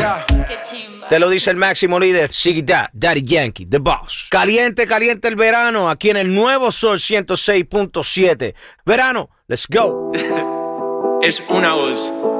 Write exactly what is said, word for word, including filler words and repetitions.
Yeah. Qué chimba. Te lo dice el máximo líder, Ziggy Da, Daddy Yankee, The Boss. Caliente, caliente el verano, aquí en el nuevo Sol ciento seis punto siete. Verano, let's go. Es una voz.